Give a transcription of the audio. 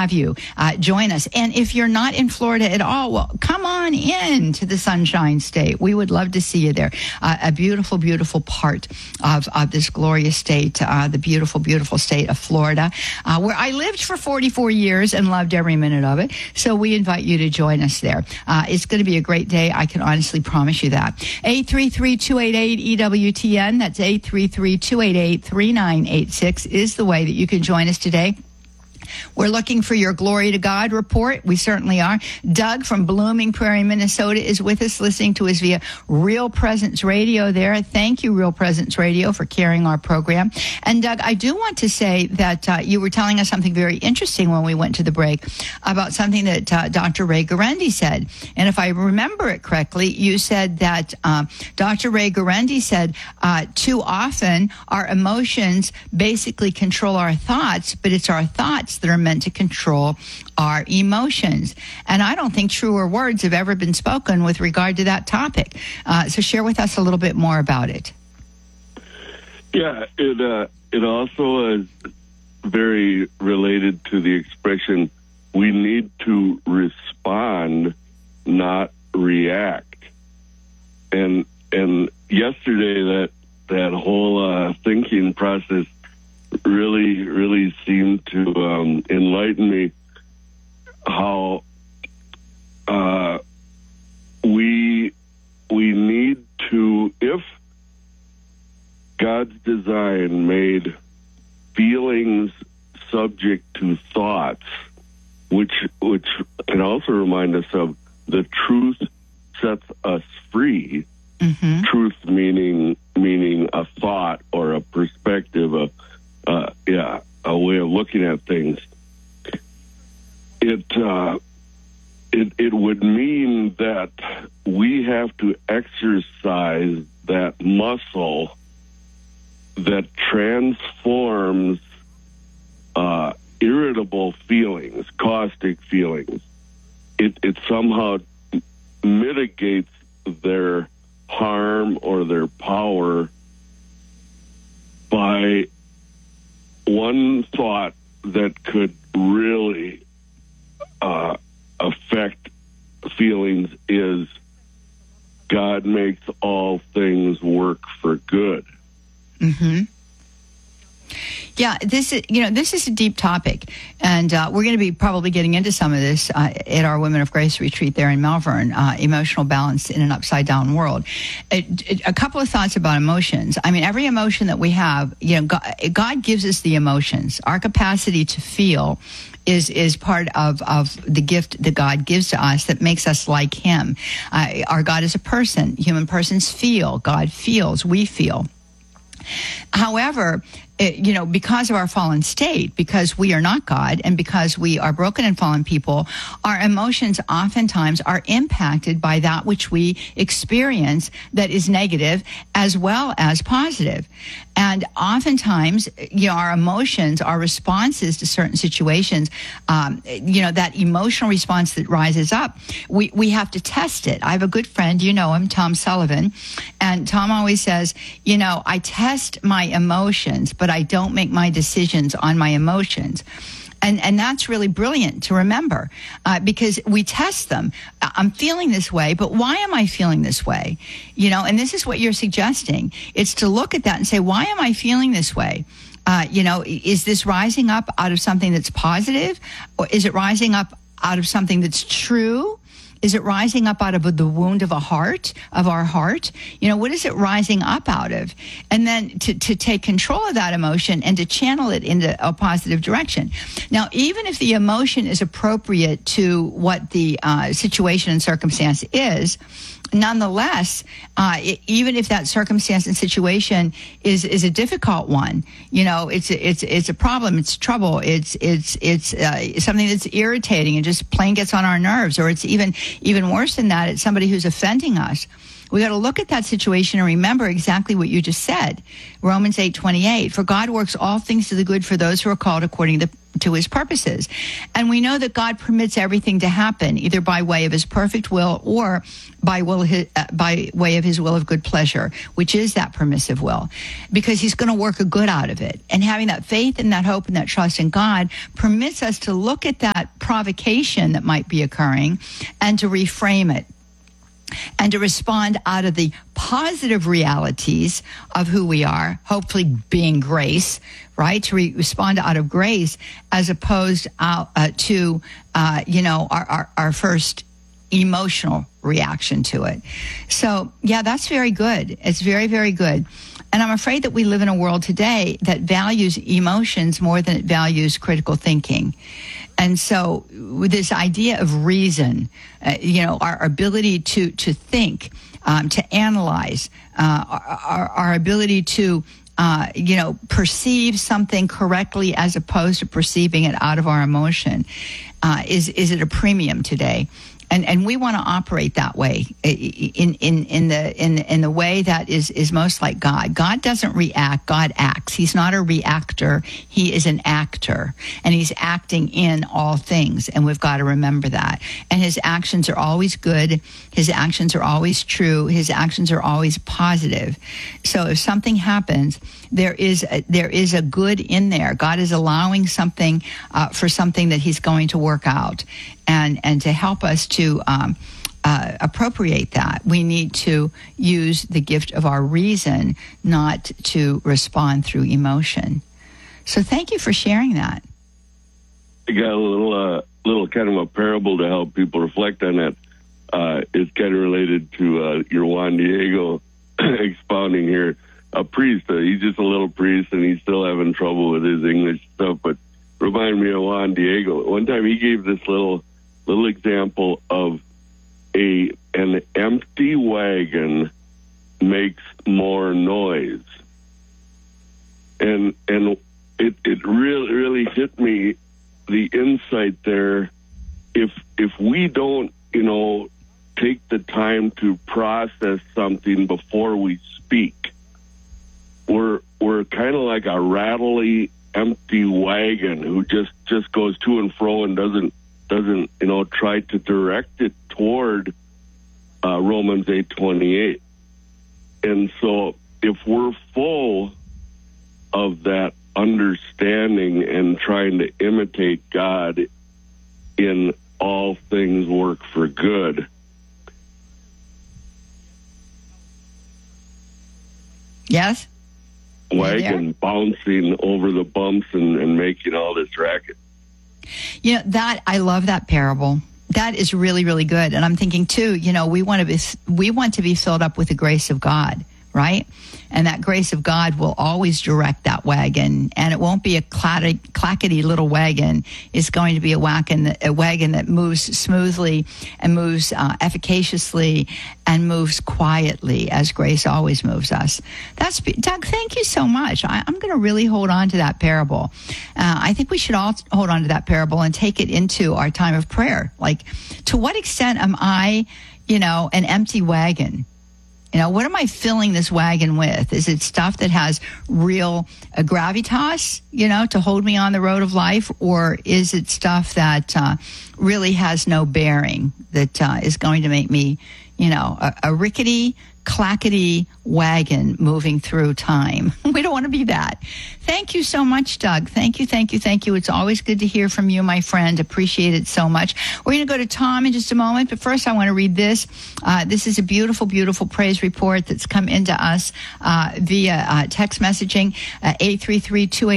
have you join us. And if you're not in Florida at all, well, come on in to the Sunshine State. We would love to see you there. A beautiful, beautiful part of this glorious state, the beautiful, beautiful state of Florida, where I lived for 44 years and loved every minute of it. So we invite you to join us there. It's going to be a great day. I can honestly promise you that. 833-288-EWTN. That's 833-288-3986 is the way that you can join us today. We're looking for your Glory to God report. We certainly are. Doug from Blooming Prairie, Minnesota is with us, listening to us via Real Presence Radio there. Thank you, Real Presence Radio, for carrying our program. And Doug, I do want to say that you were telling us something very interesting when we went to the break about something that Dr. Ray Guarendi said. And if I remember it correctly, you said that Dr. Ray Guarendi said too often our emotions basically control our thoughts, but it's our thoughts that are meant to control our emotions. And I don't think truer words have ever been spoken with regard to that topic. So share with us a little bit more about it. Yeah, it also is very related to the expression, we need to respond, not react. And yesterday that whole thinking process really seemed to enlighten me how we need to, if God's design made feelings subject to thoughts, which can also remind us of the truth sets us free. Mm-hmm. Truth meaning a thought or a perspective, a way of looking at things. It would mean that we have to exercise that muscle that transforms irritable feelings, caustic feelings. It somehow mitigates their harm or their power by one thought that could really affect feelings is God makes all things work for good. Mm-hmm. Yeah, this is a deep topic, and we're going to be probably getting into some of this at our Women of Grace retreat there in Malvern, emotional balance in an upside-down world. A couple of thoughts about emotions. I mean, every emotion that we have, God gives us the emotions. Our capacity to feel is part of the gift that God gives to us that makes us like Him. Our God is a person. Human persons feel. God feels. We feel. However, because of our fallen state, because we are not God, and because we are broken and fallen people, our emotions oftentimes are impacted by that which we experience that is negative as well as positive. And oftentimes, our emotions, our responses to certain situations, that emotional response that rises up, we have to test it. I have a good friend, you know him, Tom Sullivan, and Tom always says, I test my emotions, but I don't make my decisions on my emotions. And that's really brilliant to remember because we test them. I'm feeling this way, but why am I feeling this way? And this is what you're suggesting. It's to look at that and say, why am I feeling this way? Is this rising up out of something that's positive? Or is it rising up out of something that's true? Is it rising up out of the wound of our heart? What is it rising up out of? And then to take control of that emotion and to channel it into a positive direction. Now, even if the emotion is appropriate to what the situation and circumstance is, nonetheless, even if that circumstance and situation is a difficult one, it's a problem, it's trouble, it's something that's irritating and just plain gets on our nerves, or it's even worse than that, it's somebody who's offending us. We got to look at that situation and remember exactly what you just said. Romans 8:28. For God works all things to the good for those who are called according to purposes. And we know that God permits everything to happen, either by way of his perfect will or by way of his will of good pleasure, which is that permissive will, because he's going to work a good out of it. And having that faith and that hope and that trust in God permits us to look at that provocation that might be occurring and to reframe it, and to respond out of the positive realities of who we are, hopefully being grace, right? To respond out of grace as opposed to our first emotional reaction to it. So, yeah, that's very good. It's very, very good. And I'm afraid that we live in a world today that values emotions more than it values critical thinking. And so with this idea of reason, our ability to think, to analyze, our ability to, perceive something correctly as opposed to perceiving it out of our emotion, is at a premium today. And we want to operate that way in the way that is most like God. God doesn't react. God acts. He's not a reactor. He is an actor, and he's acting in all things. And we've got to remember that. And his actions are always good. His actions are always true. His actions are always positive. So if something happens, there is a good in there. God is allowing something for something that he's going to work out. And to help us to appropriate that, we need to use the gift of our reason, not to respond through emotion. So thank you for sharing that. I got a little kind of a parable to help people reflect on that. It's kind of related to your Juan Diego expounding here. A priest, he's just a little priest, and he's still having trouble with his English stuff, but remind me of Juan Diego. One time he gave this little example of an empty wagon makes more noise, and it really hit me, the insight there. If we don't take the time to process something before we speak, we're kind of like a rattly empty wagon who just goes to and fro and doesn't try to direct it toward Romans 8:28. And so if we're full of that understanding and trying to imitate God in all things work for good. Yes? Wagon bouncing over the bumps and making all this racket. That I love that parable. That is really, really good. And I'm thinking too, we want to be filled up with the grace of God, right? And that grace of God will always direct that wagon, and it won't be a clackety little wagon. It's going to be a wagon that moves smoothly and moves efficaciously and moves quietly, as grace always moves us. Doug, thank you so much. I'm going to really hold on to that parable. I think we should all hold on to that parable and take it into our time of prayer. Like, to what extent am I, an empty wagon? What am I filling this wagon with? Is it stuff that has real gravitas, to hold me on the road of life? Or is it stuff that really has no bearing, that is going to make me, a rickety, clackety wagon moving through time? We don't want to be that. Thank you so much, Doug. Thank you. It's always good to hear from you, my friend. Appreciate it so much. We're going to go to Tom in just a moment, but first I want to read this. This is a beautiful, beautiful praise report that's come into us via text messaging, 833-28